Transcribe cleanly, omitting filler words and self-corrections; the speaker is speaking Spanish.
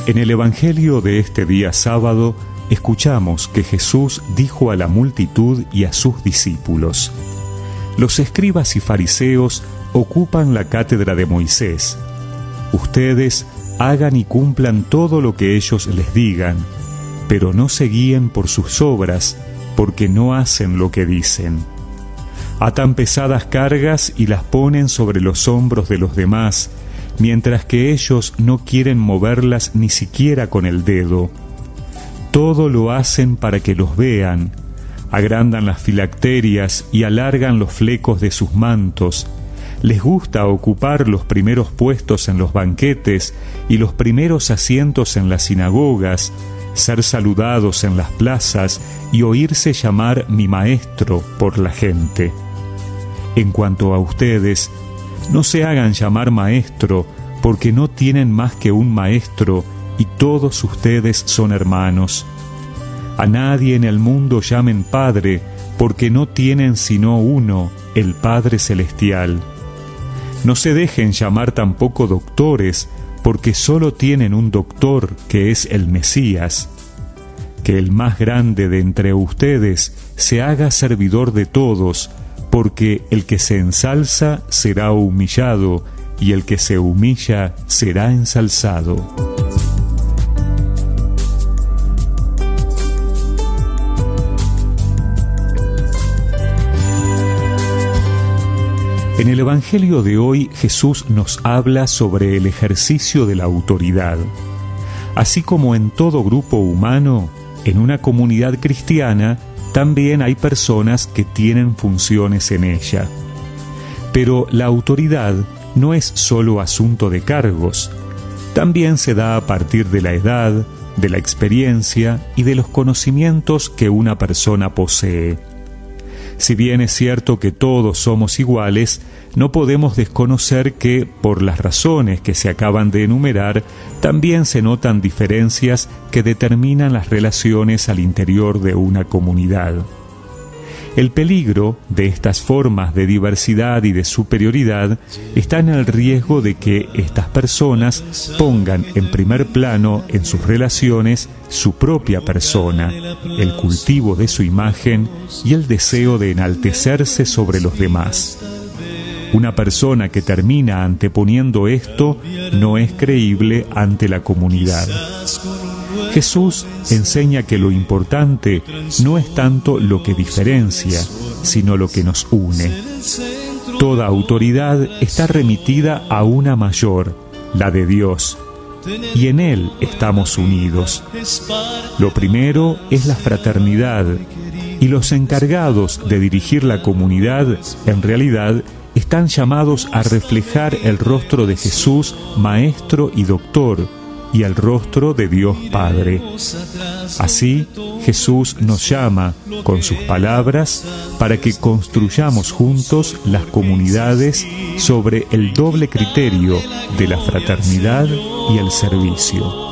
En el Evangelio de este día sábado, escuchamos que Jesús dijo a la multitud y a sus discípulos: los escribas y fariseos ocupan la cátedra de Moisés. Ustedes hagan y cumplan todo lo que ellos les digan, pero no se guíen por sus obras, porque no hacen lo que dicen. Atan pesadas cargas y las ponen sobre los hombros de los demás, mientras que ellos no quieren moverlas ni siquiera con el dedo. Todo lo hacen para que los vean. Agrandan las filacterias y alargan los flecos de sus mantos. Les gusta ocupar los primeros puestos en los banquetes y los primeros asientos en las sinagogas, ser saludados en las plazas y oírse llamar mi maestro por la gente. En cuanto a ustedes, no se hagan llamar maestro, porque no tienen más que un maestro y todos ustedes son hermanos. A nadie en el mundo llamen Padre, porque no tienen sino uno, el Padre Celestial. No se dejen llamar tampoco doctores, porque solo tienen un doctor, que es el Mesías. Que el más grande de entre ustedes se haga servidor de todos, porque el que se ensalza será humillado, y el que se humilla será ensalzado. En el Evangelio de hoy, Jesús nos habla sobre el ejercicio de la autoridad. Así como en todo grupo humano, en una comunidad cristiana, también hay personas que tienen funciones en ella. Pero la autoridad no es solo asunto de cargos. También se da a partir de la edad, de la experiencia y de los conocimientos que una persona posee. Si bien es cierto que todos somos iguales, no podemos desconocer que, por las razones que se acaban de enumerar, también se notan diferencias que determinan las relaciones al interior de una comunidad. El peligro de estas formas de diversidad y de superioridad está en el riesgo de que estas personas pongan en primer plano en sus relaciones su propia persona, el cultivo de su imagen y el deseo de enaltecerse sobre los demás. Una persona que termina anteponiendo esto no es creíble ante la comunidad. Jesús enseña que lo importante no es tanto lo que diferencia, sino lo que nos une. Toda autoridad está remitida a una mayor, la de Dios, y en Él estamos unidos. Lo primero es la fraternidad, y los encargados de dirigir la comunidad, en realidad, están llamados a reflejar el rostro de Jesús, Maestro y Doctor, y el rostro de Dios Padre. Así, Jesús nos llama, con sus palabras, para que construyamos juntos las comunidades sobre el doble criterio de la fraternidad y el servicio.